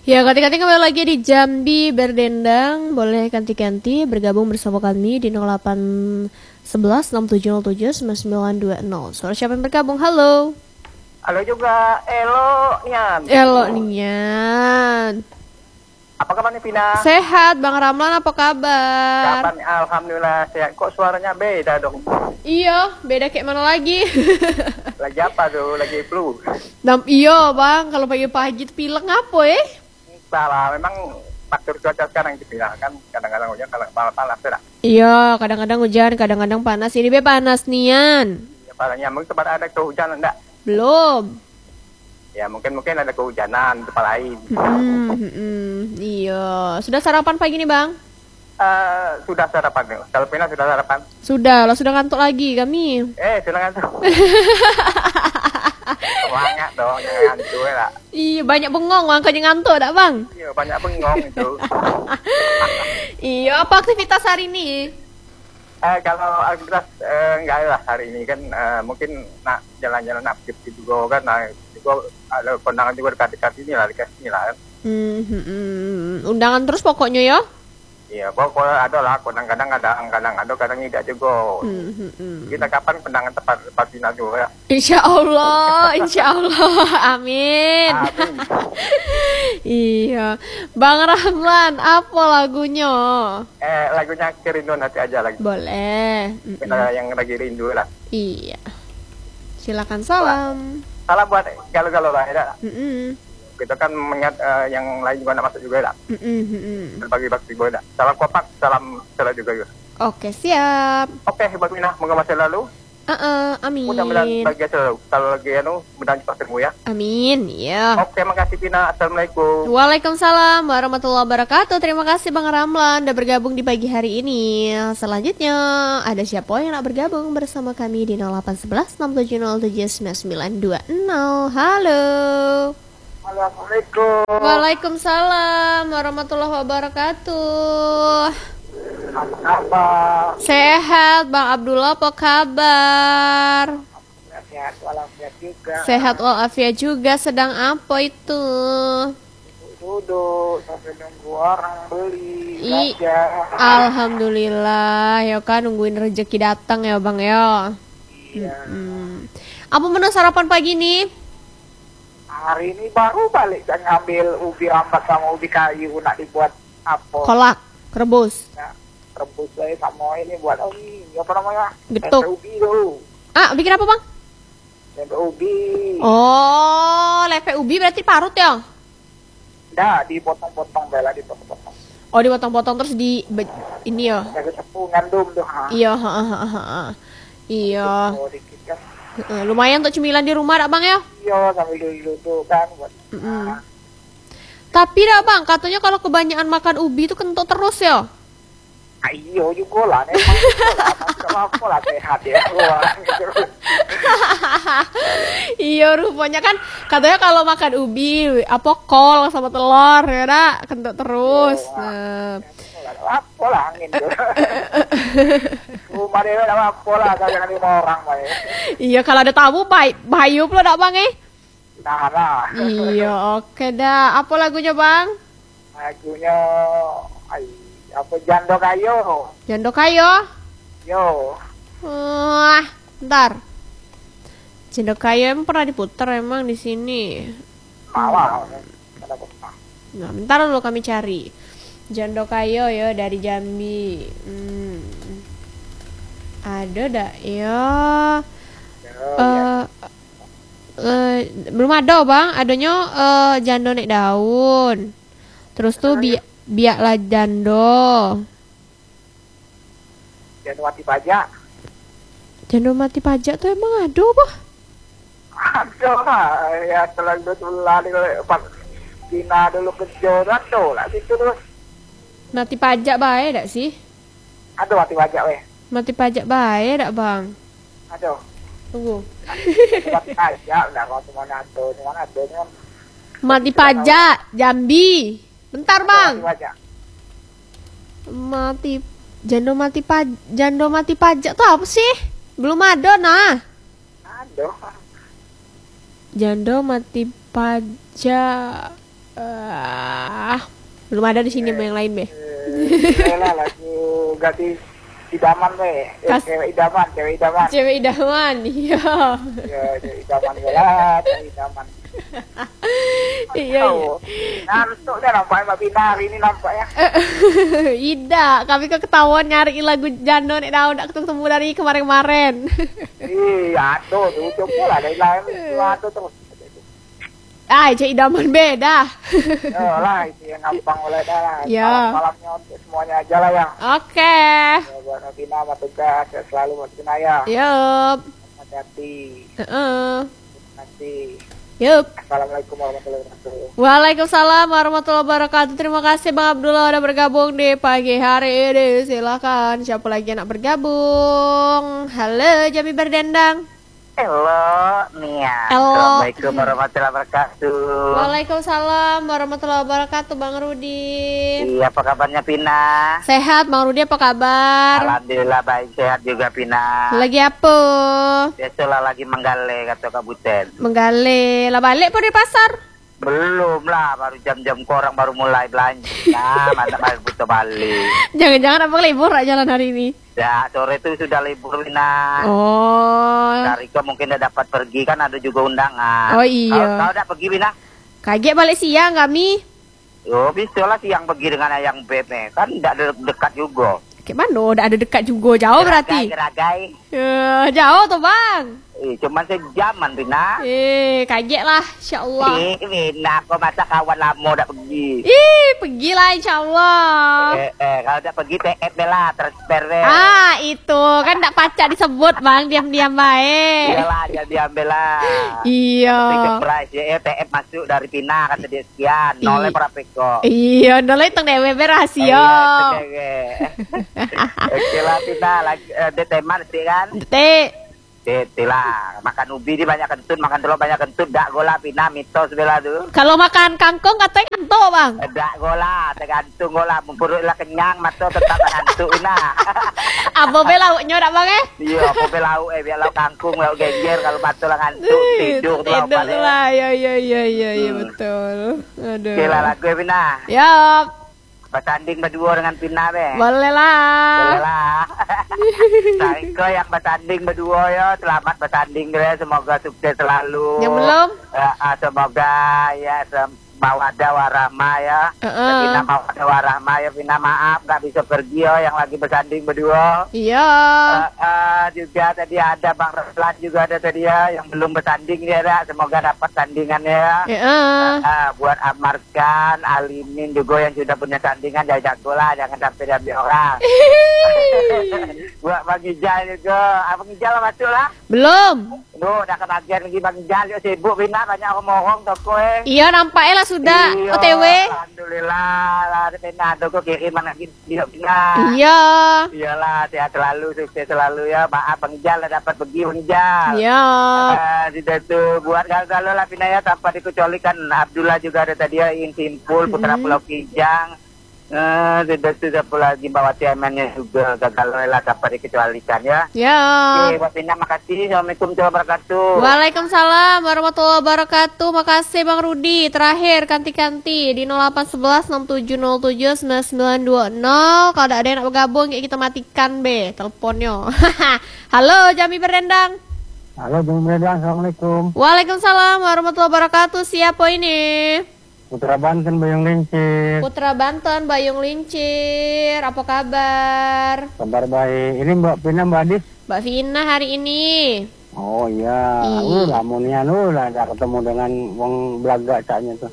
Ya, ganti-ganti kembali lagi di Jambi Berdendang. Boleh ganti-ganti bergabung bersama kami di 0811 6707 9920. Suara siapa yang bergabung? Halo. Halo juga, Elo Nian. Halo Nian. Apa kabar nih Pina? Sehat, Bang Ramlan apa kabar? Kapan? Alhamdulillah sehat. Kok suaranya beda dong? Iya, beda kayak mana lagi? Lagi apa tuh? Lagi flu? Iya Bang, kalau pagi-pagi tuh pilek apa ya? Salah, memang faktor cuaca sekarang gitu ya kan. Kadang-kadang hujan, kadang-kadang panas ya. Iya, kadang-kadang hujan, kadang-kadang panas. Ini be panas Nian. Ya, palanya mungkin tempat ada kehujanan enggak? Belum. Ya mungkin ada kehujanan di tempat lain. Iya. Sudah sarapan pagi nih Bang? Sudah sarapan nih. Kalau Pina sudah sarapan? Sudah, lo sudah ngantuk lagi kami. Silakan tuh. Semangat dong, jangan ngantuk ya. Iya, banyak bengong makanya ngantuk dak Bang? Iya, banyak bengong itu. Iya, apa aktivitas hari ini? Kalau aktivitas enggak lah hari ini kan mungkin nak jalan-jalan aktif juga kan, nah juga ada kondangan juga dekat-dekat ini lah, dekat sini lah. Undangan terus pokoknya ya? Iya, pokoknya ada lah, kadang-kadang ada, kadang tidak juga. Kita kapan kondangan tepat final juga ya? Insya Allah, amin. Amin. Iya, Bang Rahman, apa lagunya? Lagunya Kerinduan Hati aja lagi. Boleh. Kita yang lagi rindu lah. Iya, silakan salam. Salam buat galau-galau lah ya. Kita kan mengingat yang lain juga nak masuk juga lah. Berbagi bakti juga lah. Salam kompak, salam salam juga ya. Oke, siap. Oke, buat Mina, moga masih lalu. Amin. Mudah-mudahan bahagia selalu. Kalau lagi mudah-mudahan cepat ketemu ya. Amin, ya. Oke, makasih Pina. Assalamualaikum. Waalaikumsalam warahmatullahi wabarakatuh. Terima kasih Bang Ramlan udah bergabung di pagi hari ini. Selanjutnya ada siapa yang nak bergabung bersama kami di 0811 6707 9920. Halo. Assalamualaikum. Waalaikumsalam warahmatullahi wabarakatuh. Apa kabar? Sehat Bang Abdullah, apa kabar? Sehat walafiat juga. Sehat walafiat juga. Sedang apa itu? Duduk sampai nunggu orang beli. Alhamdulillah ya kan, nungguin rezeki datang ya Bang ya. Iya. Apa menu sarapan pagi nih? Hari ini baru balik dan ngambil ubi rambat sama ubi kayu nak dibuat apa? Kolak, rebus. Nah, rebus saya sama ini buat apa namanya? Getuk. Tempe ubi dulu. Bikin apa Bang? Tempe ubi. Oh, lepe ubi berarti parut ya? Dah dipotong-potong bela dipotong-potong. Oh, dipotong-potong terus ini ya? Jaga tepung ngandum tuh. Iya, iya. Oh, dikit kan. Lumayan untuk cemilan di rumah dak Bang ya? Iya, sambil duduk kan buat. Tapi dak Bang, katanya kalau kebanyakan makan ubi itu kentut terus ya? Iya juga lah, emang apa lah sehat ya. Iya, rupanya kan katanya kalau makan ubi, apa kol sama telur ya dak, kentut terus. Apa lah angin tuh. Rumah dia apa lah, jangan 5 orang pak. Iya, kalau ada tamu bahayup lo dak Bang Nah. Iya, oke dah. Apa lagunya Bang? Lagunya apa Jando Kayo. Jando Kayo. Yo. Bentar. Jando Kayo emang pernah diputar emang di sini. Malah. Nah, bentar dulu kami cari. Jando Kayo ya dari Jambi. Ada dak ya? Belum ada Bang. Adanya jando naik daun. Terus tuh biaklah jando. Jando mati pajak. Jando mati pajak tuh emang ada apa? Ada lah. Ya selalu lari kalau Pina dulu kejoran tuh lah situ terus. Mati pajak baik dak sih? Ada mati pajak weh. Mati pajak baik dak Bang? Ada. Tunggu. Mati pajak enggak kalau cuma ada Mati pajak Jambi. Bentar Bang. Jando mati pajak tuh apa sih? Belum ada nah. Ada. Jando mati pajak Belum ada di sini yang lain, Be. Lah lagu ganti idaman be. Cewek idaman. Cewek idaman, iya. Ya, cewek idaman lah, cewek idaman. Iya. Harus tuh dah nampak Mbak Pina hari ini nampaknya. Ida, kami ketahuan nyari lagu Jando nek dah udah ketemu dari kemarin-kemarin. Iya, tuh coba lah dari lain itu terus. Cewek idaman beda. Ya lah, itu yang gampang oleh dah lah. Ya. Malamnya untuk semuanya aja lah yang. Oke. Ya, buat Mbak Pina, Mbak Tugas, ya selalu Mbak Pina ya. Yup. Hati-hati. Nanti. Yup. Assalamualaikum warahmatullahi wabarakatuh. Waalaikumsalam warahmatullahi wabarakatuh. Terima kasih Bang Abdullah udah bergabung di pagi hari ini. Silakan siapa lagi yang nak bergabung. Halo Jami Berdendang. Halo, Nia. Halo. Assalamualaikum warahmatullahi wabarakatuh. Waalaikumsalam warahmatullahi wabarakatuh Bang Rudi. Iya, apa kabarnya Pina? Sehat Bang Rudi, apa kabar? Alhamdulillah baik, sehat juga Pina. Lagi apa? Biasalah lagi menggale kata Kabuten. Menggali. Lah balik pun di pasar. Belum lah, baru jam-jam korang baru mulai belanja. Nah, mana baru butuh balik. Jangan-jangan apa libur gak jalan hari ini? Ya, sore itu sudah libur Pina. Oh. Dari kau mungkin dah dapat pergi kan ada juga undangan. Oh iya. Kau dah pergi Pina? Kaget balik siang kami. Oh, bisa lah siang pergi dengan ayang beb nih. Kan tidak dekat juga. Kayak mana? Udah ada dekat juga, jauh berarti. Geragai. Jauh tuh Bang. Cuman sejaman Pina. Kaget lah, insya Allah. Pina, kau masa kawan lama dah pergi. Pergilah insya Allah. Kalau dah pergi TF lah, transfer deh. Itu kan tak pacak disebut Bang, diam-diam baik. Iyalah, jadi ambil lah. Iya. Tiket price ya, TF masuk dari Pina kata dia sekian, nolnya berapa kok? Iya, nolnya teng DWB rahasia. Oke lah Pina, lagi teman sih kan? Lah, makan ubi di banyak kentut, makan telur banyak kentut, dak gola Pina mitos bela tu. Kalau makan kangkung katanya kanto Bang. Dak gola, tergantung gola, perut lah kenyang, mata tetap ngantuk Pina. Apa be lauknya dak Bang Iya, apa lauk biar lauk kangkung, lauk geger, kalau mata lah ngantuk, tidur tu lauk paling. lah, ya betul. Aduh. Oke lah lagu Pina. Yup. Bersanding berdua dengan Pina be. Boleh lah. Boleh lah. Saiko yang bersanding berdua ya, selamat bersanding deh, semoga sukses selalu. Yang belum? Semoga ya mawadah warahmah ya. Pina mawadah warahmah ya, Pina maaf nggak bisa pergi ya, yang lagi bersanding berdua. Iya. Juga tadi ada Bang Reslan juga ada tadi ya, yang belum bersanding ya, semoga dapat sandingannya ya. Buat Amarkan, Alimin juga yang sudah punya sandingan, jago lah, jangan sampai diambil orang. Buat Bang Ijal juga, Bang Ijal masuk lah. Belum. Duh, udah kebagian lagi Bang Ijal, yuk sibuk Pina, banyak ngomong toko Iya, nampaknya lah sudah. Iyo, OTW. Alhamdulillah lah, Pina toko kirim lagi dia Pina. Iya. Iyalah, sehat selalu, sukses selalu ya. Maaf Bang Ijal dapat pergi Bang Ijal. Iya. Sudah tuh buat gagal lah Pina ya, tanpa dikecualikan Abdullah juga ada tadi ya, ingin simpul Putra Pulau Kijang. Sudah pula bawa tiamennya juga gagal lah tanpa dikecualikan ya. Ya. Oke, buat Pina makasih. Assalamualaikum warahmatullahi wabarakatuh. Waalaikumsalam warahmatullahi wabarakatuh. Makasih Bang Rudi. Terakhir kanti-kanti di 0811677920. Kalau ada yang nak bergabung ya kita matikan be teleponnya. Halo Jami Berdendang. Halo, Jami Berdendang. Assalamualaikum. Waalaikumsalam warahmatullahi wabarakatuh. Siapa ini? Putra Banten, Bayung Lincir. Putra Banten, Bayung Lincir. Apa kabar? Kabar baik. Ini Mbak Pina, Mbak Adis. Mbak Vina hari ini. Oh iya. Lamunian lah, dah ketemu dengan wong Belaga caknya tuh.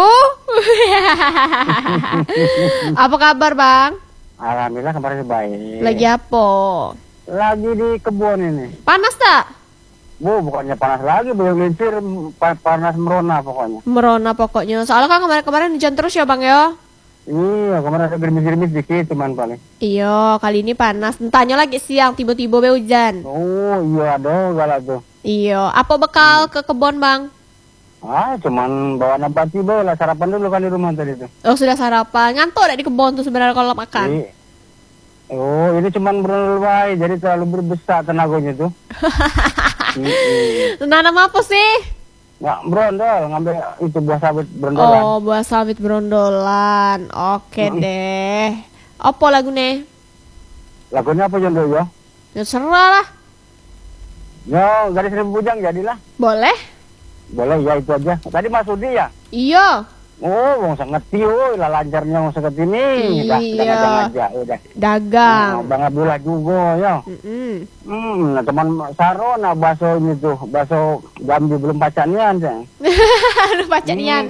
Apa kabar Bang? Alhamdulillah kabarnya baik. Lagi apa? Lagi di kebun ini. Panas tak? Bukannya panas lagi, Bayung Lincir panas merona pokoknya. Merona pokoknya. Soalnya kan kemarin-kemarin hujan terus ya Bang ya? Iya, kemarin ada gerimis-gerimis dikit cuman paling. Iya, kali ini panas. Entahnya lagi siang, tiba-tiba be hujan. Oh iya, ada galak tuh. Iya, apa bekal ke kebun Bang? Cuman bawa nabati be lah, sarapan dulu kan di rumah tadi tuh. Oh sudah sarapan, ngantuk dah di kebun tuh sebenarnya kalau makan. Oh ini cuman berlebai, jadi terlalu berbesar tenaganya tuh. Nanam apa sih? Nggak brondol, ngambil itu buah sawit brondolan. Oh, buah sawit brondolan. Oke deh. Apa lagunya? Lagunya apa Jondo yo? Ya serah lah. Yo, Gadis Seribu Bujang jadilah. Boleh? Boleh ya itu aja. Tadi Mas Sudi ya? Iya. Oh, wong sangat tiu, lah lancarnya wong sangat ini. Iya. Aja, udah. Dagang. Bang Abdullah juga ya. Nah, teman Saro nah bakso ini tuh, bakso Jambi belum pacanian ya. Aduh pacanian.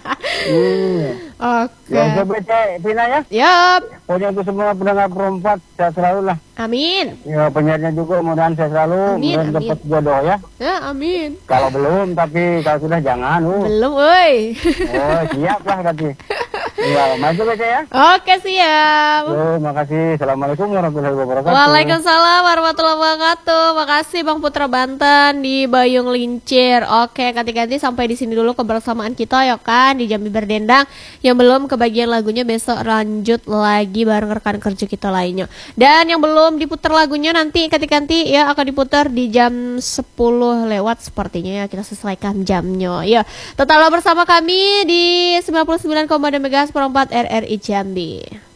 Oke. Ya, BC Vina ya. Yap. Pokoknya untuk semua pendengar perempat, sehat selalu lah. Amin. Ya, penyiarnya juga mudah-mudahan sehat selalu, mudah-mudahan dapat jodoh ya. Ya, amin. Kalau belum, tapi kalau sudah jangan. Belum, woi. Oh, siap lah berarti. Ya, maju BC ya. Oke, siap. Makasih. Assalamualaikum warahmatullahi wabarakatuh. Waalaikumsalam warahmatullahi wabarakatuh. Makasih Bang Putra Banten di Bayung Lincir. Oke, ganti-ganti sampai di sini dulu kebersamaan kita ya kan di Jambi Berdendang. Yang belum kebagian lagunya besok lanjut lagi bareng rekan kerja kita lainnya. Dan yang belum diputar lagunya nanti ganti-ganti ya akan diputar di jam 10 lewat sepertinya ya, kita sesuaikan jamnya. Ya, tetaplah bersama kami di 99,2 MHz per 4 RRI Jambi.